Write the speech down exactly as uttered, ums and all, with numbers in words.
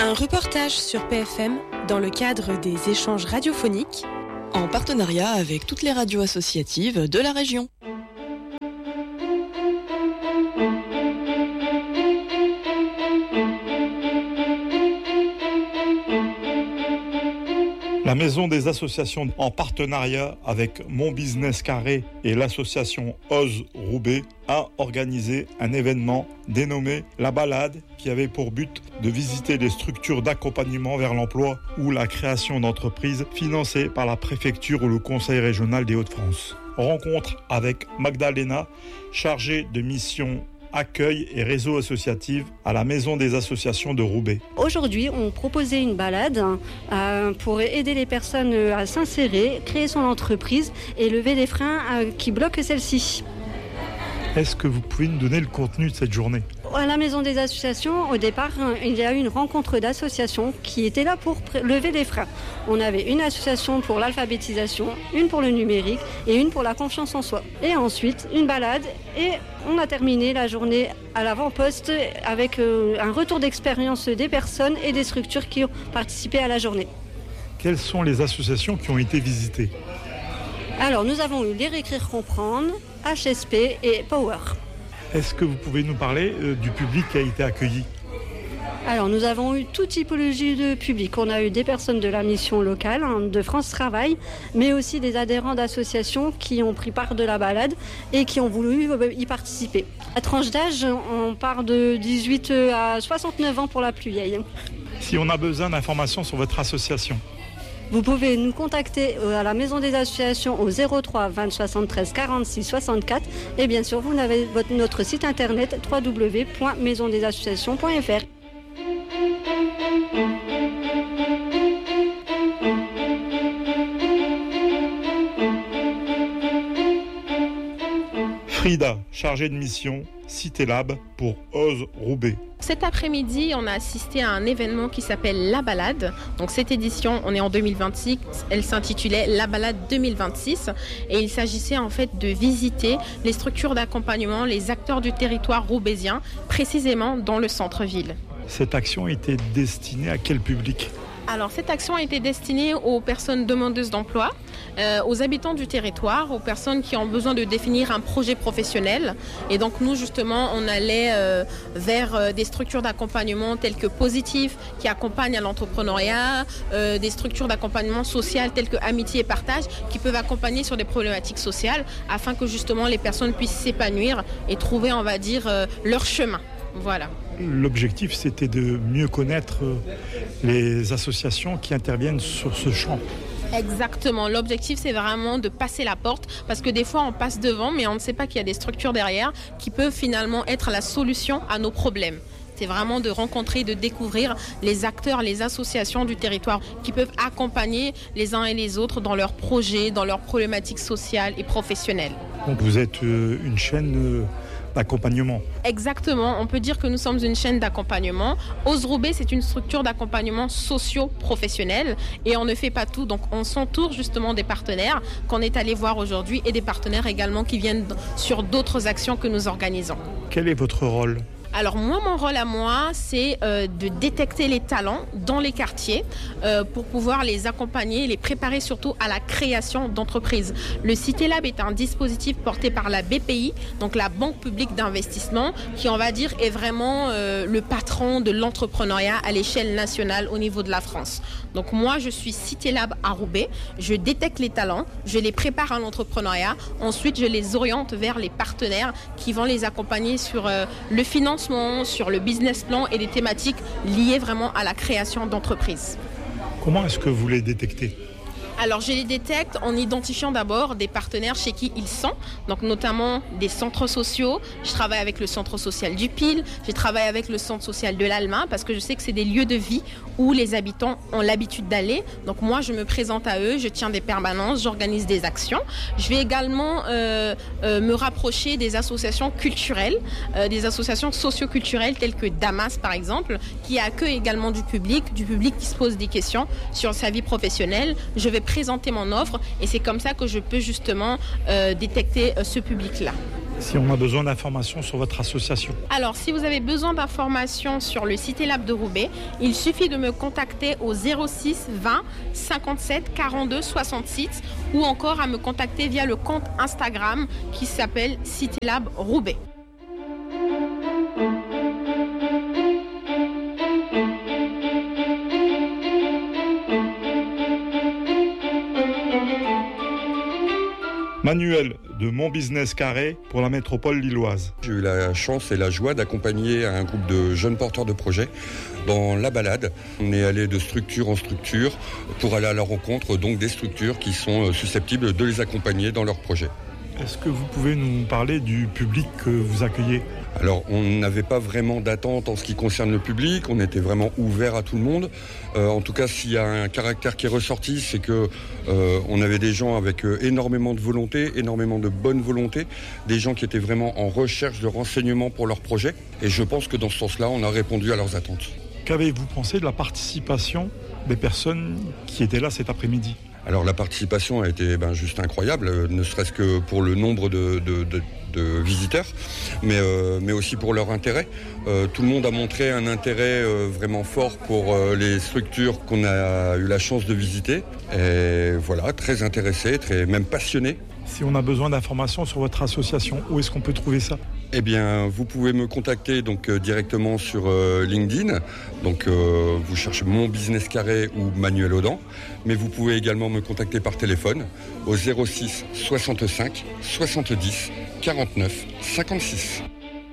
Un reportage sur P F M dans le cadre des échanges radiophoniques en partenariat avec toutes les radios associatives de la région. La Maison des associations, en partenariat avec Mon Business Carré et l'association Ose Roubaix, a organisé un événement dénommé La Balade, qui avait pour but de visiter les structures d'accompagnement vers l'emploi ou la création d'entreprises financées par la préfecture ou le conseil régional des Hauts-de-France. Rencontre avec Magdalena, chargée de mission accueil et réseau associatif à la Maison des associations de Roubaix. Aujourd'hui, on proposait une balade euh, pour aider les personnes à s'insérer, créer son entreprise et lever les freins euh, qui bloquent celle-ci. Est-ce que vous pouvez nous donner le contenu de cette journée ? À la Maison des associations, au départ, il y a eu une rencontre d'associations qui était là pour lever les freins. On avait une association pour l'alphabétisation, une pour le numérique et une pour la confiance en soi. Et ensuite, une balade et on a terminé la journée à l'avant-poste avec un retour d'expérience des personnes et des structures qui ont participé à la journée. Quelles sont les associations qui ont été visitées ? Alors, nous avons eu Lire, Écrire, Comprendre, H S P et Power. Est-ce que vous pouvez nous parler euh, du public qui a été accueilli ? Alors, nous avons eu toute typologie de public. On a eu des personnes de la mission locale, hein, de France Travail, mais aussi des adhérents d'associations qui ont pris part de la balade et qui ont voulu y participer. La tranche d'âge, on part de dix-huit à soixante-neuf ans pour la plus vieille. Si on a besoin d'informations sur votre association, vous pouvez nous contacter à la Maison des associations au zéro trois vingt soixante-treize quarante-six soixante-quatre et bien sûr vous avez votre, notre site internet w w w point maison des associations point f r. Frida, chargée de mission, Cité Lab pour Ose Roubaix. Cet après-midi, on a assisté à un événement qui s'appelle La Balade. Donc cette édition, on est en deux mille vingt-six, elle s'intitulait La Balade deux mille vingt-six et il s'agissait en fait de visiter les structures d'accompagnement, les acteurs du territoire roubaisien, précisément dans le centre-ville. Cette action était destinée à quel public ? Alors cette action a été destinée aux personnes demandeuses d'emploi, euh, aux habitants du territoire, aux personnes qui ont besoin de définir un projet professionnel. Et donc nous justement on allait euh, vers euh, des structures d'accompagnement telles que Positif, qui accompagnent à l'entrepreneuriat, euh, des structures d'accompagnement social telles que Amitié et Partage, qui peuvent accompagner sur des problématiques sociales afin que justement les personnes puissent s'épanouir et trouver, on va dire, euh, leur chemin. Voilà. L'objectif, c'était de mieux connaître les associations qui interviennent sur ce champ. Exactement. L'objectif, c'est vraiment de passer la porte parce que des fois, on passe devant, mais on ne sait pas qu'il y a des structures derrière qui peuvent finalement être la solution à nos problèmes. C'est vraiment de rencontrer, de découvrir les acteurs, les associations du territoire qui peuvent accompagner les uns et les autres dans leurs projets, dans leurs problématiques sociales et professionnelles. Donc vous êtes une chaîne d'accompagnement. Exactement, on peut dire que nous sommes une chaîne d'accompagnement. Ose Roubaix, c'est une structure d'accompagnement socio-professionnel et on ne fait pas tout, donc on s'entoure justement des partenaires qu'on est allé voir aujourd'hui et des partenaires également qui viennent sur d'autres actions que nous organisons. Quel est votre rôle ? Alors moi, mon rôle à moi, c'est euh, de détecter les talents dans les quartiers euh, pour pouvoir les accompagner, les préparer surtout à la création d'entreprises. Le Cité Lab est un dispositif porté par la B P I, donc la Banque publique d'investissement, qui on va dire est vraiment euh, le patron de l'entrepreneuriat à l'échelle nationale au niveau de la France. Donc moi, je suis Cité Lab à Roubaix, je détecte les talents, je les prépare à l'entrepreneuriat, ensuite je les oriente vers les partenaires qui vont les accompagner sur euh, le financement, sur le business plan et des thématiques liées vraiment à la création d'entreprises. Comment est-ce que vous les détectez ? Alors, je les détecte en identifiant d'abord des partenaires chez qui ils sont, donc notamment des centres sociaux. Je travaille avec le centre social du Pile, je travaille avec le centre social de l'Alma parce que je sais que c'est des lieux de vie où les habitants ont l'habitude d'aller. Donc moi, je me présente à eux, je tiens des permanences, j'organise des actions. Je vais également euh, euh, me rapprocher des associations culturelles, euh, des associations socio-culturelles telles que Damas par exemple, qui accueillent également du public, du public qui se pose des questions sur sa vie professionnelle. Je vais présenter mon offre et c'est comme ça que je peux justement euh, détecter euh, ce public-là. Si on a besoin d'informations sur votre association. Alors, si vous avez besoin d'informations sur le Citélab de Roubaix, il suffit de me contacter au zéro six vingt cinquante-sept quarante-deux soixante-six ou encore à me contacter via le compte Instagram qui s'appelle Citélab Roubaix. Manuel de Mon Business Carré pour la métropole lilloise. J'ai eu la chance et la joie d'accompagner un groupe de jeunes porteurs de projets dans la balade. On est allé de structure en structure pour aller à la rencontre donc des structures qui sont susceptibles de les accompagner dans leurs projets. Est-ce que vous pouvez nous parler du public que vous accueillez ? Alors, on n'avait pas vraiment d'attente en ce qui concerne le public, on était vraiment ouvert à tout le monde. Euh, en tout cas, s'il y a un caractère qui est ressorti, c'est que euh, on avait des gens avec euh, énormément de volonté, énormément de bonne volonté, des gens qui étaient vraiment en recherche de renseignements pour leur projet. Et je pense que dans ce sens-là, on a répondu à leurs attentes. Qu'avez-vous pensé de la participation des personnes qui étaient là cet après-midi ? Alors la participation a été ben, juste incroyable, ne serait-ce que pour le nombre de, de, de, de visiteurs, mais, euh, mais aussi pour leur intérêt. Euh, tout le monde a montré un intérêt euh, vraiment fort pour euh, les structures qu'on a eu la chance de visiter. Et voilà, très intéressés, très, même passionnés. Si on a besoin d'informations sur votre association, où est-ce qu'on peut trouver ça ? Eh bien, vous pouvez me contacter donc euh, directement sur euh, LinkedIn. Donc, euh, vous cherchez Mon Business Carré ou Manuel Audan. Mais vous pouvez également me contacter par téléphone au zéro six soixante-cinq soixante-dix quarante-neuf cinquante-six.